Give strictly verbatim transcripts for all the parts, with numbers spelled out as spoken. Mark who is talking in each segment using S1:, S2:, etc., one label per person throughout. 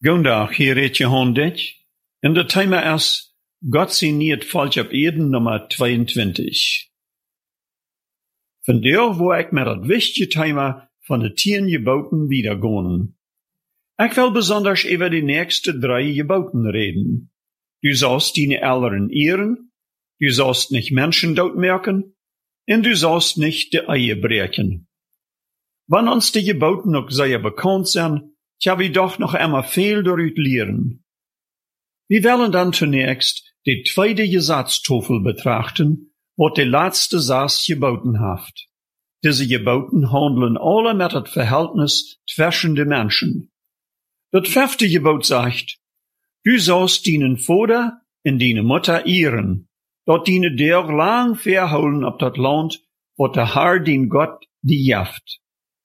S1: Goedendag, hier is Johan Dit. En de thema is God zie niet falsch op Eden nummer tweeëntwintig. Vandaag wil ik met het wichtige thema van de tien geboten wiedergaan. Ik wil besonders over de nächste drei geboten reden. Du sollst deine Eltern ehren, du sollst nicht Menschen doodmerken, en du sollst nicht de Ehe breken. Wann uns die geboten ook sehr bekannt zijn, tja, wir doch noch einmal viel daaruit leren. Wir wollen dann zunächst die zweite Gesetztafel betrachten, wat de laatste Satz geboten haft. Diese geboten handeln alle met het Verhältnis zwischen de Menschen. Das fünfte Gebot sagt, du sollst deinen Vater en deine Mutter ehren, dat deine der lang verholen op dat land, wat der Herr dein Gott die jaft.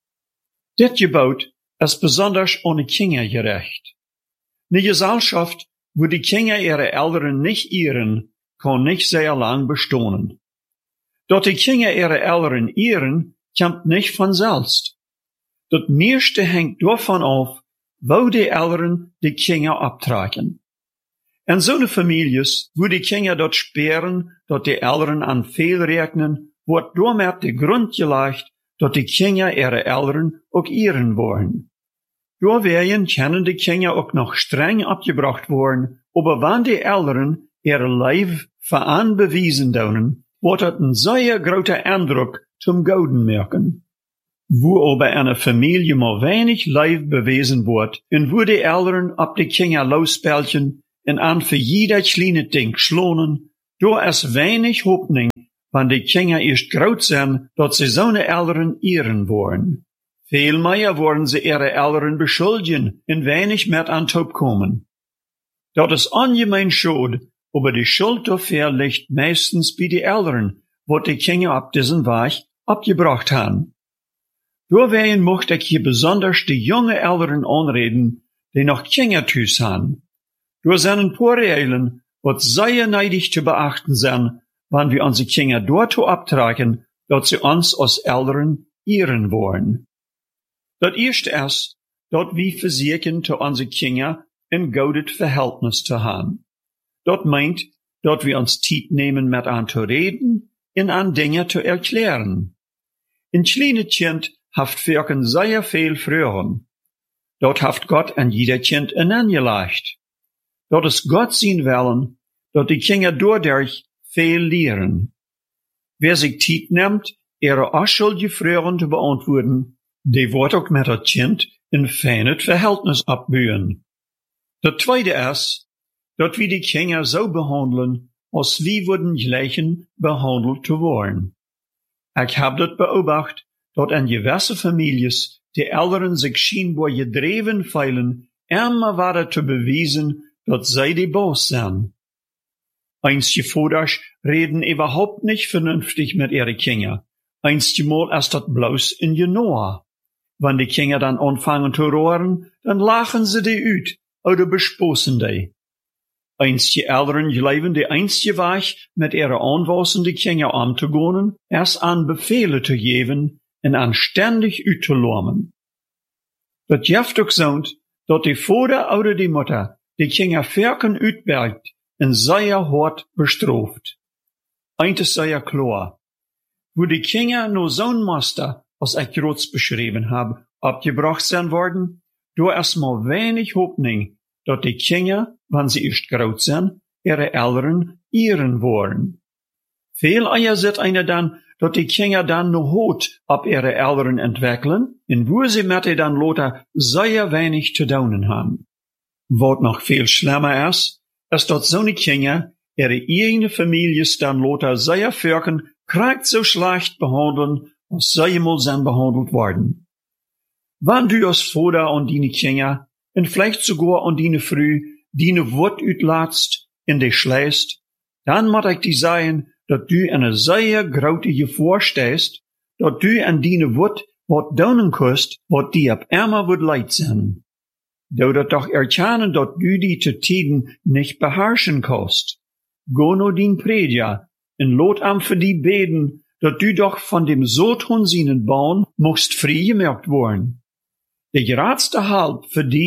S1: Dit Gebot ist besonders ohne Kinder gerecht. Eine Gesellschaft, wo die Kinder ihre Eltern nicht ehren, kann nicht sehr lang bestehen. Dort die Kinder ihre Eltern ehren, kommt nicht von selbst. Das meiste hängt davon ab, wo die Eltern die Kinder abtragen. In so eine Families, wo die Kinder dort sperren, dort die Eltern an viel rechnen, wird damit der Grund gelegt, dat die Kinder ihre Eltern ook ehren wollen. Doorwegen können die Kinder ook noch streng abgebracht worden, aber wann die Eltern ihre Leib veranbewiesen doen, wordt het een zeer grote Eindruck zum Gouden merken. Wo aber eine Familie mal wenig Leib bewiesen wordt, en wo die Eltern ab die Kinder lospelchen en an für jeder kleine Ding schlonen, do is wenig Hoffnung, wann die Kinder erst groot zijn, dat ze zo'n Eltern ehren wollen. Veel meer worden ze ihre Eltern beschuldigen en weinig met aan top komen. Dat is ongemeen schuld, aber die Schuld dafür ligt meistens bij de Eltern, wat die Kinder op diesen Weg abgebracht haben. Doorwegen mocht ik hier besonders de junge Eltern aanreden, die nog Kinder thuis haben. Door zijn een paar Regeln, wat zeer neidig te beachten zijn, wann wir unsere Kinder dort abtragen, dat sie uns als Eltern ehren wollen. Das erste ist, dat wir versuchen, zu unsere Kinder ein gutes Verhältnis zu haben. Das meint, dat wir uns Zeit nehmen, mit an zu reden, und an Dinge zu erklären. Ein kleines Kind haft wirken sehr viel Fragen. Dort haft Gott an jeder Kind ein angelegt. Dort ist Gott sein Willen, dat die Kinder dadurch viel lehren. Wer sich Zeit nimmt, ihre unschuldige Fragen zu beantworten, die wird auch mit das Kind ein feines Verhältnis abbühen. Das zweite ist, dass wir die Kinder so behandeln, als wir würden gleichen behandelt zu wollen. Ich habe das beobachtet, dass in gewissen Familien die Eltern sich scheinbar gedreven fühlen, immer weiter zu beweisen, dass sie die Boss sind. Einige Vaters reden überhaupt nicht vernünftig mit ihren Kindern. Einige Mal ist das bloß in Genoa. Wenn die Kinder dann anfangen zu rohren, dann lachen sie die ut oder bespossen die. Einige Eltern glauben, die einzige Weg, mit ihren anwachsenden Kindern umzugehen, ist an Befehle zu geben und an ständig utzulärmen. Das gibt auch so, dass die Vater oder die Mutter die Kinder verken utbergt en sehr hart bestraft. Eint is sehr klar. Wo die Kinder nur zo'n Muster, als ich gerade beschrieben habe, abgebracht sein worden, da ist mal wenig Hoffnung, dass die Kinder, wenn sie erst groß sind, ihre Eltern ehren wollen. Viel eher sieht einer dann, dass die Kinder dann noch Hut ab ihre Eltern entwickeln, und wo sie mit dann lauter sehr wenig zu tun haben. Was noch viel schlimmer ist, ist, dass so eine Kinder ihre eigene Familie dann lauter sehr firken, krank so schlecht behandeln, als sie mal sind behandelt worden. Wenn du als Vater und deine Kinder, und vielleicht sogar an deine Früh, deine Wort utlatst, in dich schläst, dann muss ich dir sagen, dass du in eine sehr große Gefahr stehst, dass du an deine Wort wat doen kannst, wat die ab immer wird leid sein. Du dat doch erkennen, dass du die zu Tiden nicht beherrschen kannst. Go no din Prediger, in lot am für die beten, dass du doch von dem Sodhun seinen Bauen musst frei gemerkt worden. Der geradste Halb für die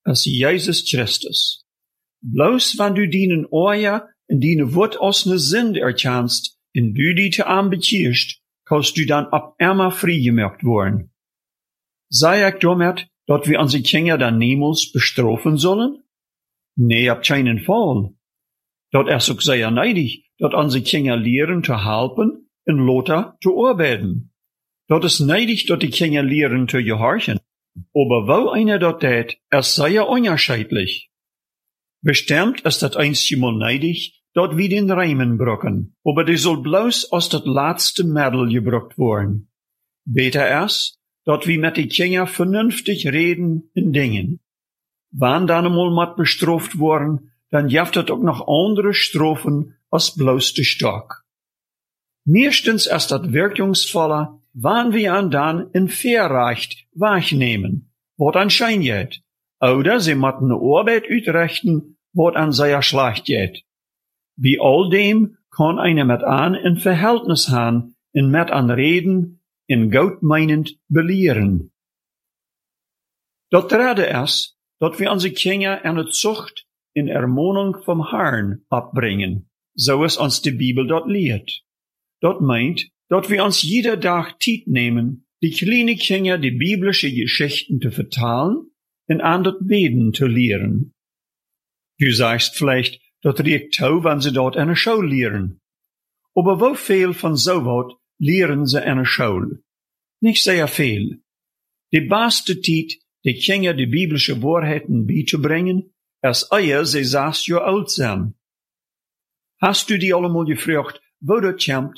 S1: als Jesus Christus. Bloos wann du dienen oja en dienen Wort aus ne Sünde erkennst, en du die te aanbekierst, kannst du dann ab immer vrijgemaakt worden. Sei ich damit, dat wir unsere Kinder dann niemals bestrafen sollen? Nee, ab keinen Fall. Dat ist auch sehr neidig, dat unsere Kinder lehren zu helfen en loter zu arbeiten. Dat ist neidig, dat die Kinder lehren zu gehorchen. Aber wo einer dat tät, ist sehr unterschiedlich. Bestimmt ist dat einmal neidig, dat wir den Reimen brocken, aber die soll bloß aus dat letzte Mittel gebruckt worden. Beter ist, dat wir mit die Kinder vernünftig reden in Dingen. Wann dann einmal mat bestraft worden, dann jaft het auch noch andere Strophen als bloß de Stock. Meistens ist dat wirkungsvoller, wann wir an dann in Verrecht wahrnehmen, wat an Schein geht, oder sie matten ne Arbeit uitrichten, wat an sehr schlecht geht. Wie all dem kann einer mit an in Verhältnis haben, in mit an reden, in gut meinend belehren. Dat dritte ist, dat wir unsere Kinder an de Zucht in Ermahnung vom Herrn abbringen, so es uns die Bibel dort lehrt. Dat meint, dat wir uns jeder Tag Zeit nehmen, die kleine Kinder die biblische Geschichten zu vertalen und an das Beten zu lehren. Du sagst vielleicht, dat riecht tau, wenn sie dort in der Schule lehren. Aber wo viel von so wat lehren sie in der Schule? Nicht sehr viel. Die beste Zeit, die Kinder die biblische Wahrheiten beizubringen, ist ehe sie sechs Jahre alt sind. Hast du die allemal gefragt, wo das kommt?